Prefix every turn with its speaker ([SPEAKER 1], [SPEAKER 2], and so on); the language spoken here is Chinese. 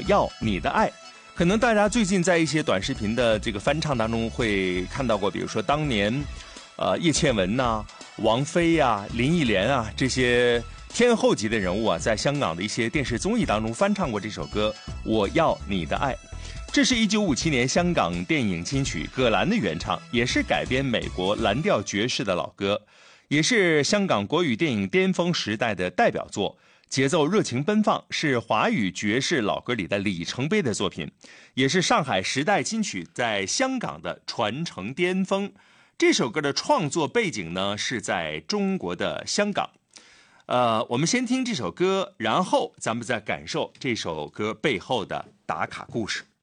[SPEAKER 1] 要你的爱。可能大家最近在一些短视频的这个翻唱当中会看到过，比如说当年叶倩文呐、王菲呀、林忆莲啊这些天后级的人物啊，在香港的一些电视综艺当中翻唱过这首歌《我要你的爱》。这是1957年香港电影金曲葛兰的原唱，也是改编美国蓝调爵士的老歌，也是香港国语电影巅峰时代的代表作。节奏热情奔放，是华语爵士老歌里的里程碑的作品，也是上海时代金曲在香港的传承巅峰。这首歌的创作背景呢，是在中国的香港。我们先听这首歌，然后咱们再感受这首歌背后的打卡故事。